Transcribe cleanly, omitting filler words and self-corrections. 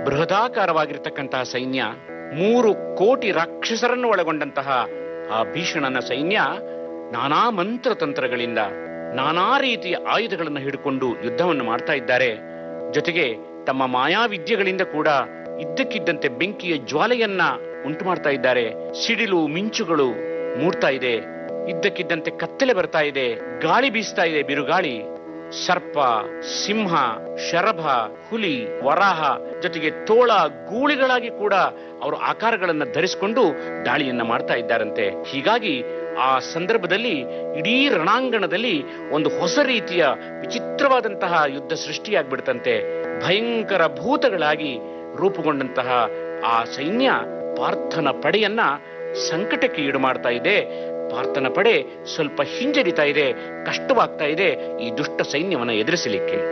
ಬೃಹದಾಕಾರವಾಗಿರ್ತಕ್ಕಂತಹ ಸೈನ್ಯ, 3,000,000 ರಾಕ್ಷಸರನ್ನು ಒಳಗೊಂಡಂತಹ ಆ ಭೀಷಣನ ಸೈನ್ಯ ನಾನಾ ಮಂತ್ರತಂತ್ರಗಳಿಂದ ನಾನಾ ರೀತಿಯ ಆಯುಧಗಳನ್ನು ಹಿಡಿಕೊಂಡು ಯುದ್ಧವನ್ನು ಮಾಡ್ತಾ ಇದ್ದಾರೆ. ಜೊತೆಗೆ ತಮ್ಮ ಮಾಯಾವಿದ್ಯೆಗಳಿಂದ ಕೂಡ ಇದ್ದಕ್ಕಿದ್ದಂತೆ ಬೆಂಕಿಯ ಜ್ವಾಲೆಯನ್ನ ಉಂಟು ಮಾಡ್ತಾ ಇದ್ದಾರೆ. ಸಿಡಿಲು ಮಿಂಚುಗಳು ಮೂಡ್ತಾ ಇದೆ, ಇದ್ದಕ್ಕಿದ್ದಂತೆ ಕತ್ತಲೆ ಬರ್ತಾ ಇದೆ, ಗಾಳಿ ಬೀಸ್ತಾ ಇದೆ, ಬಿರುಗಾಳಿ. ಸರ್ಪ, ಸಿಂಹ, ಶರಭ, ಹುಲಿ, ವರಾಹ ಜೊತೆಗೆ ತೋಳ, ಗೂಳಿಗಳಾಗಿ ಕೂಡ ಅವರು ಆಕಾರಗಳನ್ನು ಧರಿಸಿಕೊಂಡು ದಾಳಿಯನ್ನ ಮಾಡ್ತಾ ಇದ್ದಾರಂತೆ. ಹೀಗಾಗಿ ಆ ಸಂದರ್ಭದಲ್ಲಿ ಇಡೀ ರಣಾಂಗಣದಲ್ಲಿ ಒಂದು ಹೊಸ ರೀತಿಯ ವಿಚಿತ್ರವಾದಂತಹ ಯುದ್ಧ ಸೃಷ್ಟಿಯಾಗ್ಬಿಡ್ತಂತೆ. ಭಯಂಕರ ಭೂತಗಳಾಗಿ ರೂಪುಗೊಂಡಂತಹ ಆ ಸೈನ್ಯ ಪಾರ್ಥನ ಪಡೆಯನ್ನ ಸಂಕಟಕ್ಕೆ ಈಡು ಮಾಡ್ತಾ ಇದೆ. ಪಾರ್ಥನ ಪಡೆ ಸ್ವಲ್ಪ ಹಿಂಜರಿತಾ ಇದೆ, ಕಷ್ಟವಾಗ್ತಾ ಇದೆ ಈ ದುಷ್ಟ ಸೈನ್ಯವನ್ನು ಎದುರಿಸಲಿಕ್ಕೆ.